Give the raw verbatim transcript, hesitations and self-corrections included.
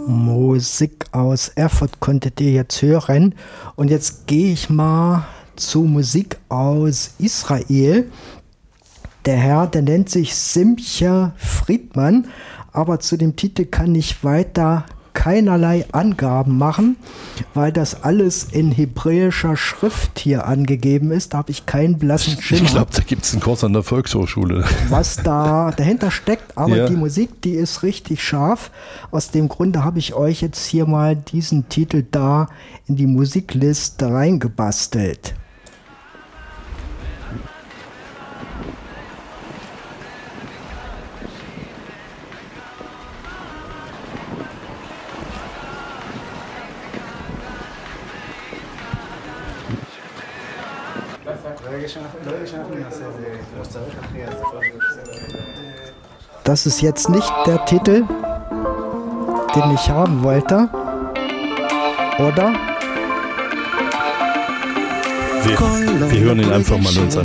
Musik aus Erfurt konntet ihr jetzt hören. Und jetzt gehe ich mal zu Musik aus Israel. Der Herr, der nennt sich Simcha Friedman, aber zu dem Titel kann ich weiter keinerlei Angaben machen, weil das alles in hebräischer Schrift hier angegeben ist. Da habe ich keinen blassen Schimmer. Ich glaube, da gibt es einen Kurs an der Volkshochschule. Was da dahinter steckt, aber ja. Die Musik, die ist richtig scharf. Aus dem Grunde habe ich euch jetzt hier mal diesen Titel da in die Musikliste reingebastelt. Das ist jetzt nicht der Titel, den ich haben wollte, oder? Wir, wir hören ihn einfach mal uns an.